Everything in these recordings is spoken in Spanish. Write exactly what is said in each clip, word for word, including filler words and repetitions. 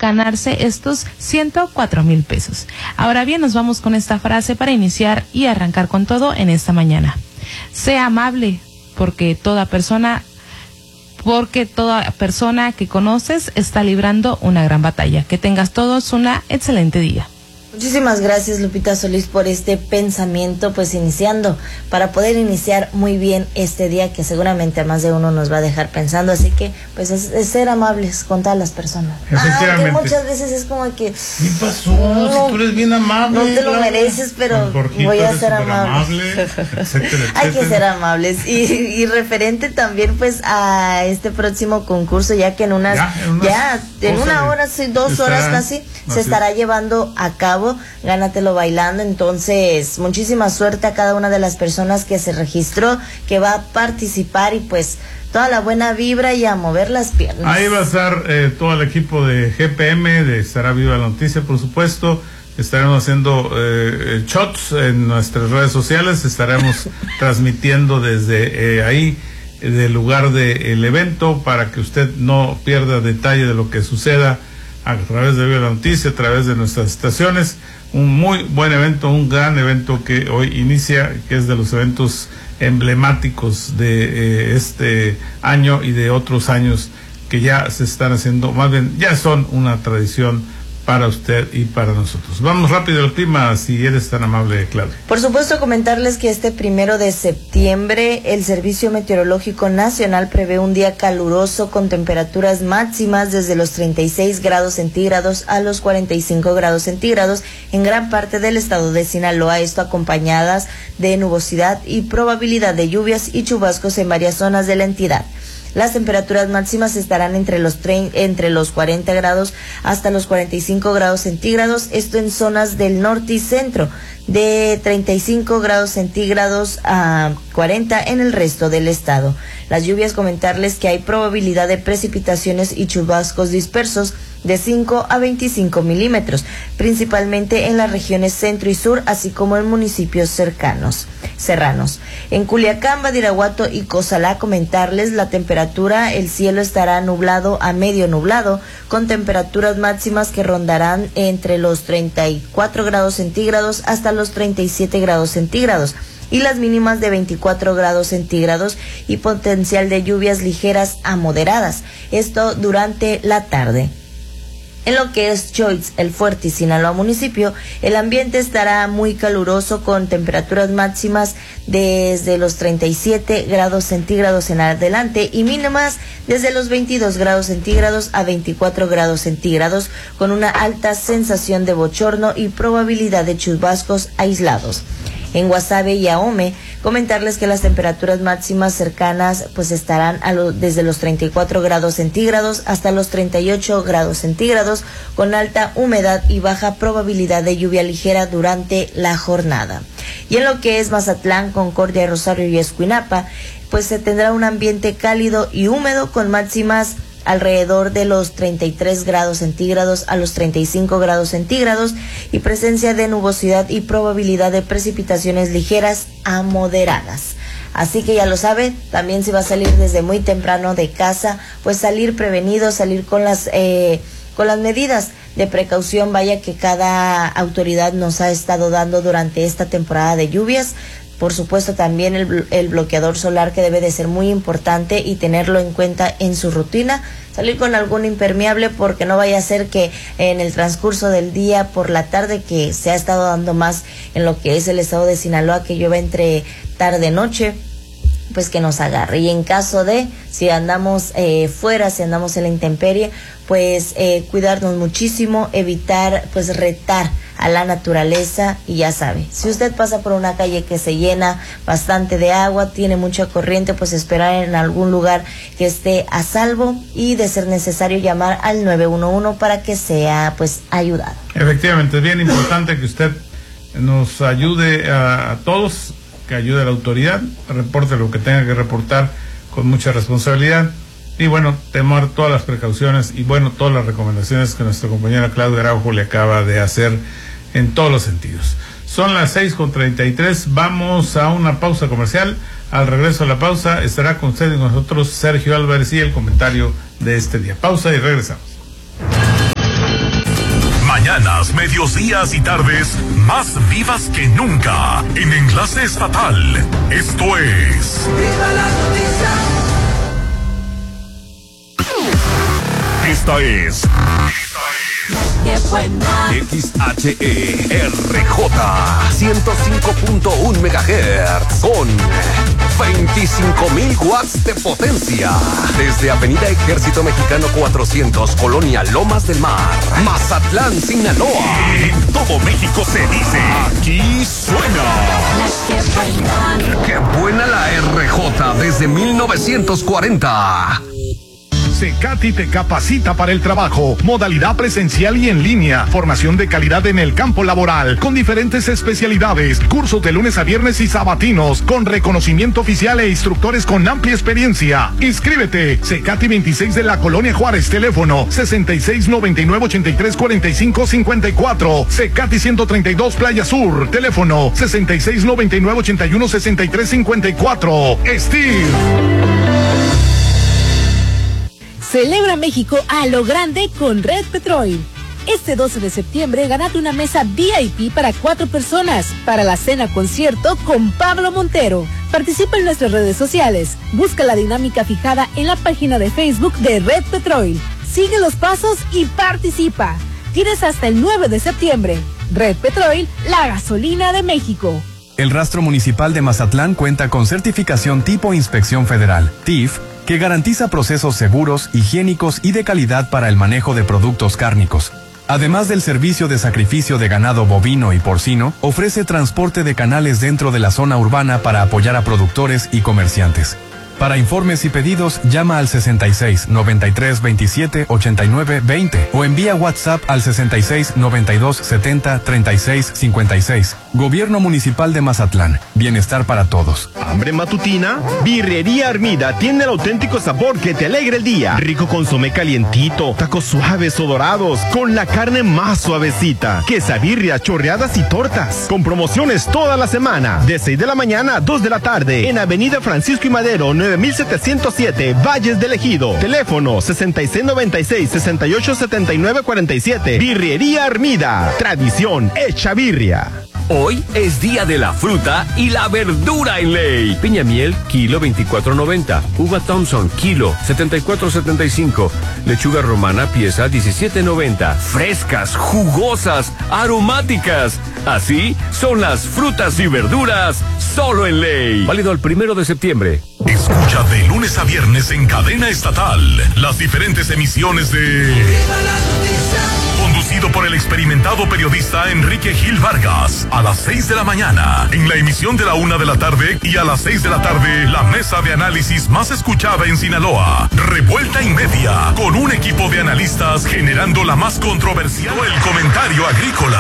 ganarse estos ciento cuatro mil pesos. Ahora bien, nos vamos con esta frase para iniciar y arrancar con todo en esta mañana. Sea amable, porque toda persona, porque toda persona que conoces está librando una gran batalla. Que tengas todos una excelente día. Muchísimas gracias, Lupita Solís, por este pensamiento, pues iniciando, para poder iniciar muy bien este día que seguramente a más de uno nos va a dejar pensando, así que pues es, es ser amables con todas las personas. Aunque muchas veces es como que... ¿Qué pasó? No, si tú eres bien amable. No te lo mereces, pero voy a ser amable. amable etcétera, etcétera. Hay que ser amables. Y, y referente también pues a este próximo concurso, ya que en unas... Ya, en, unas ya, en una hora, sí, dos estará, horas casi, se estará es. llevando a cabo Gánatelo Bailando. Entonces, muchísima suerte a cada una de las personas que se registró, que va a participar, y pues toda la buena vibra y a mover las piernas. Ahí va a estar eh, todo el equipo de G P M, de Estará Viva la Noticia, por supuesto. Estaremos haciendo eh, shots en nuestras redes sociales, estaremos transmitiendo desde eh, ahí, del lugar del evento, para que usted no pierda detalle de lo que suceda a través de Viva la Noticia, a través de nuestras estaciones. Un muy buen evento, un gran evento que hoy inicia, que es de los eventos emblemáticos de eh, este año y de otros años que ya se están haciendo, más bien ya son una tradición para usted y para nosotros. Vamos rápido al clima, si eres tan amable, Claudia. Por supuesto, comentarles que este primero de septiembre el Servicio Meteorológico Nacional prevé un día caluroso con temperaturas máximas desde los treinta y seis grados centígrados a los cuarenta y cinco grados centígrados en gran parte del estado de Sinaloa, esto acompañadas de nubosidad y probabilidad de lluvias y chubascos en varias zonas de la entidad. Las temperaturas máximas estarán entre los treinta, entre los cuarenta grados hasta los cuarenta y cinco grados centígrados, esto en zonas del norte y centro, de treinta y cinco grados centígrados a cuarenta en el resto del estado. Las lluvias, comentarles que hay probabilidad de precipitaciones y chubascos dispersos de cinco a veinticinco milímetros, principalmente en las regiones centro y sur, así como en municipios cercanos, serranos. En Culiacán, Badiraguato y Cozalá, comentarles la temperatura, el cielo estará nublado a medio nublado, con temperaturas máximas que rondarán entre los treinta y cuatro grados centígrados hasta los treinta y siete grados centígrados, y las mínimas de veinticuatro grados centígrados y potencial de lluvias ligeras a moderadas, esto durante la tarde. En lo que es Choix, El Fuerte y Sinaloa municipio, el ambiente estará muy caluroso con temperaturas máximas desde los treinta y siete grados centígrados en adelante y mínimas desde los veintidós grados centígrados a veinticuatro grados centígrados, con una alta sensación de bochorno y probabilidad de chubascos aislados. En Guasave y Ahome, comentarles que las temperaturas máximas cercanas pues estarán a lo, desde los treinta y cuatro grados centígrados hasta los treinta y ocho grados centígrados, con alta humedad y baja probabilidad de lluvia ligera durante la jornada. Y en lo que es Mazatlán, Concordia, Rosario y Escuinapa, pues se tendrá un ambiente cálido y húmedo con máximas alrededor de los treinta y tres grados centígrados a los treinta y cinco grados centígrados y presencia de nubosidad y probabilidad de precipitaciones ligeras a moderadas. Así que ya lo sabe, también si va a salir desde muy temprano de casa, pues salir prevenido, salir con las eh, con las medidas de precaución, vaya, que cada autoridad nos ha estado dando durante esta temporada de lluvias. Por supuesto, también el, el bloqueador solar, que debe de ser muy importante y tenerlo en cuenta en su rutina. Salir con algún impermeable, porque no vaya a ser que en el transcurso del día, por la tarde, que se ha estado dando más en lo que es el estado de Sinaloa, que llueve entre tarde y noche, pues que nos agarre. Y en caso de, si andamos eh, fuera, si andamos en la intemperie, pues eh, cuidarnos muchísimo, evitar pues retar a la naturaleza. Y ya sabe, si usted pasa por una calle que se llena bastante de agua, tiene mucha corriente, pues esperar en algún lugar que esté a salvo y, de ser necesario, llamar al nueve uno uno para que sea pues ayudado. Efectivamente, es bien importante que usted nos ayude a, a todos, que ayude a la autoridad, reporte lo que tenga que reportar con mucha responsabilidad y, bueno, tomar todas las precauciones y, bueno, todas las recomendaciones que nuestra compañera Claudia Araujo le acaba de hacer en todos los sentidos. Son las seis con treinta y tres, vamos a una pausa comercial. Al regreso a la pausa estará con usted y con nosotros Sergio Álvarez y el comentario de este día. Pausa y regresamos. mañanas, mediodías y tardes más vivas que nunca en Enlace Estatal. Esto es ¡Viva la noticia! Esta es ¡Qué buena! X H E R J ciento cinco punto uno megahertz con veinticinco mil watts de potencia. Desde Avenida Ejército Mexicano cuatrocientos, Colonia Lomas del Mar, Mazatlán, Sinaloa. En todo México se dice, aquí suena. La ¡Qué buena! ¡Qué buena la R J desde mil novecientos cuarenta! Secati te capacita para el trabajo, modalidad presencial y en línea, formación de calidad en el campo laboral, con diferentes especialidades, cursos de lunes a viernes y sabatinos, con reconocimiento oficial e instructores con amplia experiencia. Inscríbete, Secati veintiséis de la Colonia Juárez, teléfono sesenta y seis noventa y nueve ochenta y tres cuarenta y cinco cincuenta y cuatro, Secati ciento treinta y dos Playa Sur, teléfono sesenta y seis noventa y nueve ochenta y uno sesenta y tres cincuenta y cuatro. Steve. Celebra México a lo grande con Red Petrol. Este doce de septiembre gánate una mesa V I P para cuatro personas para la cena concierto con Pablo Montero. Participa en nuestras redes sociales. Busca la dinámica fijada en la página de Facebook de Red Petrol. Sigue los pasos y participa. Tienes hasta el nueve de septiembre. Red Petrol, la gasolina de México. El Rastro Municipal de Mazatlán cuenta con certificación tipo Inspección Federal, T I F, que garantiza procesos seguros, higiénicos y de calidad para el manejo de productos cárnicos. Además del servicio de sacrificio de ganado bovino y porcino, ofrece transporte de canales dentro de la zona urbana para apoyar a productores y comerciantes. Para informes y pedidos, llama al sesenta y seis noventa y tres veintisiete ochenta y nueve veinte o envía WhatsApp al sesenta y seis noventa y dos setenta treinta y seis cincuenta y seis. Gobierno Municipal de Mazatlán. Bienestar para todos. ¿Hambre matutina? Birrería Armida tiene el auténtico sabor que te alegra el día. Rico consomé calientito, tacos suaves o dorados, con la carne más suavecita, quesabirrias, chorreadas y tortas. Con promociones toda la semana, de seis de la mañana a dos de la tarde, en Avenida Francisco y Madero, nueve mil setecientos siete, Valles del Ejido. Teléfono sesenta y seis noventa y seis sesenta y ocho setenta y nueve cuarenta y siete. Birrería Armida. Tradición hecha birria. Hoy es día de la fruta y la verdura en ley. Piña miel, kilo veinticuatro noventa. Uva Thompson, kilo setenta y cuatro setenta y cinco. Lechuga romana, pieza diecisiete noventa. Frescas, jugosas, aromáticas. Así son las frutas y verduras solo en ley. Válido el primero de septiembre. Escucha de lunes a viernes en cadena estatal las diferentes emisiones de conducido por el experimentado periodista Enrique Gil Vargas a las seis de la mañana, en la emisión de la una de la tarde y a las seis de la tarde la mesa de análisis más escuchada en Sinaloa, Revuelta y Media, con un equipo de analistas generando la más controversial el comentario agrícola.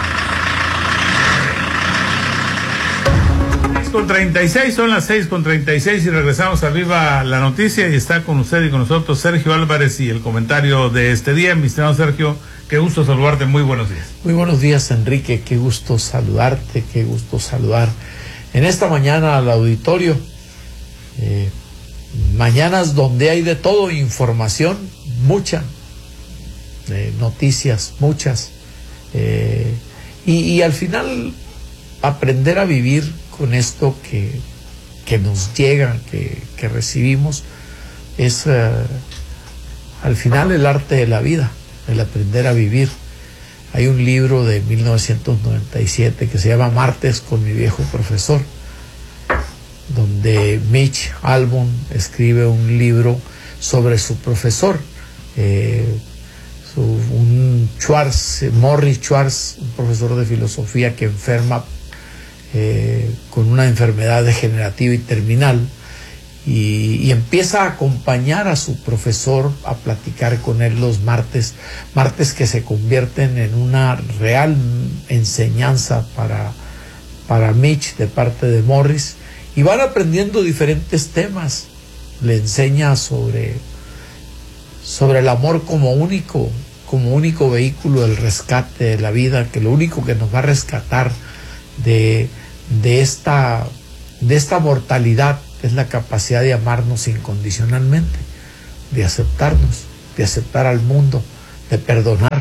Con treinta y seis, son las seis con treinta y seis y regresamos a Viva la Noticia y está con usted y con nosotros Sergio Álvarez y el comentario de este día. Mi estimado Sergio, qué gusto saludarte, muy buenos días. Muy buenos días, Enrique, qué gusto saludarte, qué gusto saludar en esta mañana al auditorio. Eh, mañanas donde hay de todo, información, mucha, eh, noticias, muchas, eh, y, y al final aprender a vivir con esto que, que nos llega, que, que recibimos, es uh, al final el arte de la vida, el aprender a vivir. Hay un libro de mil novecientos noventa y siete que se llama Martes con mi viejo profesor, donde Mitch Albom escribe un libro sobre su profesor, eh, su, un Schwartz, Morris Schwartz, un profesor de filosofía que enferma Eh, con una enfermedad degenerativa y terminal, y, y empieza a acompañar a su profesor a platicar con él los martes, martes que se convierten en una real enseñanza para, para Mitch de parte de Morris, y van aprendiendo diferentes temas. Le enseña sobre, sobre el amor como único, como único vehículo del rescate de la vida, que lo único que nos va a rescatar de, de, esta, de esta mortalidad es la capacidad de amarnos incondicionalmente, de aceptarnos, de aceptar al mundo, de perdonar,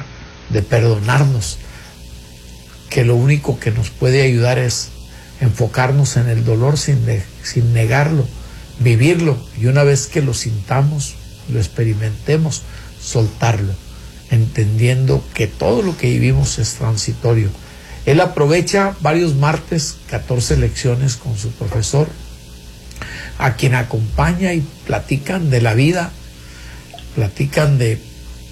de perdonarnos, que lo único que nos puede ayudar es enfocarnos en el dolor sin, de, sin negarlo, vivirlo, y una vez que lo sintamos, lo experimentemos, soltarlo, entendiendo que todo lo que vivimos es transitorio. Él aprovecha varios martes, catorce lecciones con su profesor, a quien acompaña, y platican de la vida, platican de,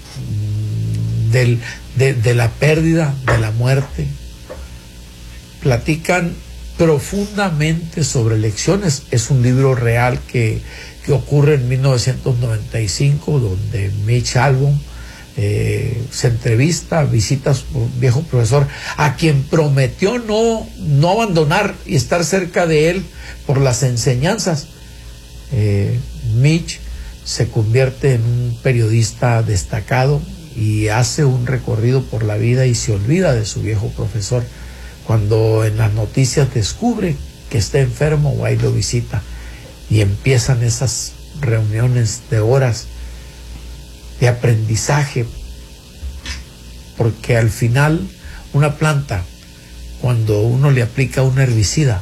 de, de, de la pérdida, de la muerte, platican profundamente sobre lecciones. Es un libro real que, que ocurre en mil novecientos noventa y cinco, donde Mitch Albom eh, se entrevista, visita a su viejo profesor, a quien prometió no, no abandonar y estar cerca de él por las enseñanzas. Eh, Mitch se convierte en un periodista destacado y hace un recorrido por la vida y se olvida de su viejo profesor. Cuando en las noticias descubre que está enfermo, va y lo visita, y empiezan esas reuniones de horas de aprendizaje, porque al final una planta, cuando uno le aplica un herbicida,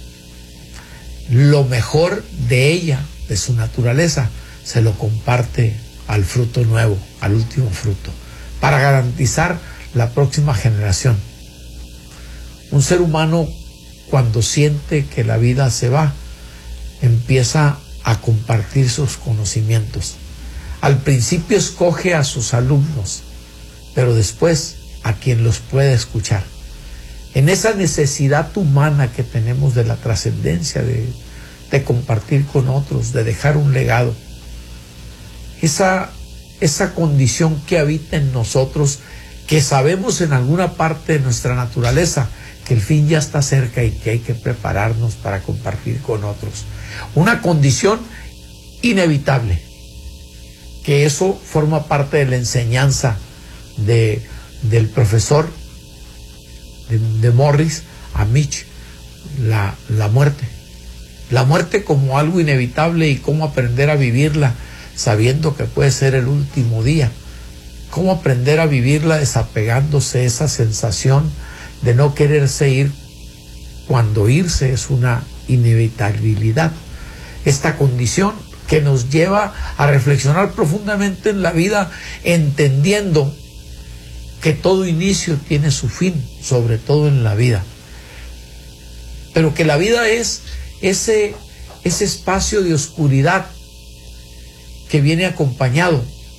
lo mejor de ella, de su naturaleza, se lo comparte al fruto nuevo, al último fruto, para garantizar la próxima generación. Un ser humano, cuando siente que la vida se va, empieza a compartir sus conocimientos. Al principio escoge a sus alumnos, pero después a quien los puede escuchar. En esa necesidad humana que tenemos de la trascendencia, de, de compartir con otros, de dejar un legado, esa, esa condición que habita en nosotros, que sabemos en alguna parte de nuestra naturaleza que el fin ya está cerca y que hay que prepararnos para compartir con otros. Una condición inevitable, que eso forma parte de la enseñanza de, del profesor de, de Morris a Mitch, la, la muerte. La muerte como algo inevitable y cómo aprender a vivirla sabiendo que puede ser el último día. Cómo aprender a vivirla desapegándose de esa sensación de no quererse ir cuando irse es una inevitabilidad. Esta condición que nos lleva a reflexionar profundamente en la vida, entendiendo que todo inicio tiene su fin, sobre todo en la vida. Pero que la vida es ese, ese espacio de oscuridad que viene acompañado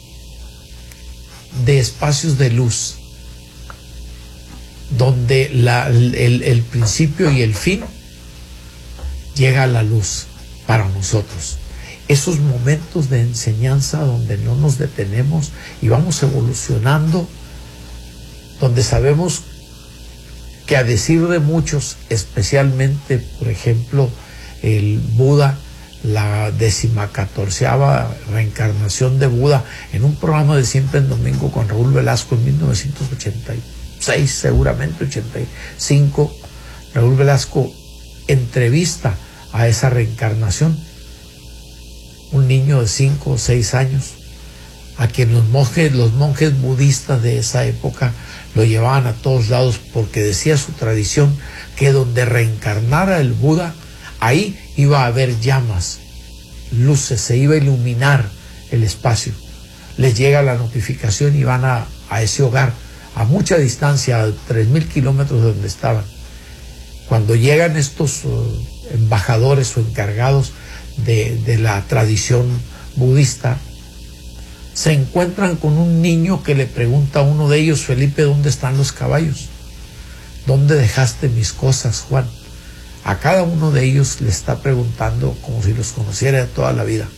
de espacios de luz, donde la, el, el principio y el fin llega a la luz para nosotros. Esos momentos de enseñanza donde no nos detenemos y vamos evolucionando, donde sabemos que, a decir de muchos, especialmente, por ejemplo, el Buda, la decimacatorceava reencarnación de Buda, en un programa de Siempre en Domingo con Raúl Velasco en mil novecientos ochenta y seis, seguramente ochenta y cinco, Raúl Velasco entrevista a esa reencarnación, un niño de cinco o seis años, a quien los monjes, los monjes budistas de esa época lo llevaban a todos lados, porque decía su tradición que donde reencarnara el Buda, ahí iba a haber llamas, luces, se iba a iluminar el espacio. Les llega la notificación y van a, a ese hogar, a mucha distancia, a tres mil kilómetros de donde estaban. Cuando llegan estos uh, embajadores o encargados de, de la tradición budista, se encuentran con un niño que le pregunta a uno de ellos: Felipe, ¿dónde están los caballos? ¿Dónde dejaste mis cosas, Juan? A cada uno de ellos le está preguntando como si los conociera de toda la vida.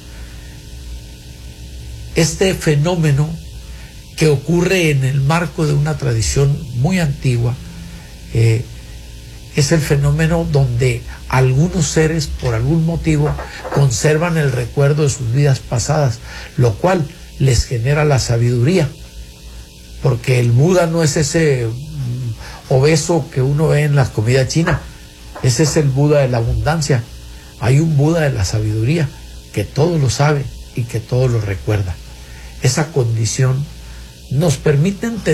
Este fenómeno que ocurre en el marco de una tradición muy antigua, eh, es el fenómeno donde algunos seres, por algún motivo, conservan el recuerdo de sus vidas pasadas, lo cual les genera la sabiduría, porque el Buda no es ese obeso que uno ve en la comida china. Ese es el Buda de la abundancia. Hay un Buda de la sabiduría que todo lo sabe y que todo lo recuerda. Esa condición nos permite entender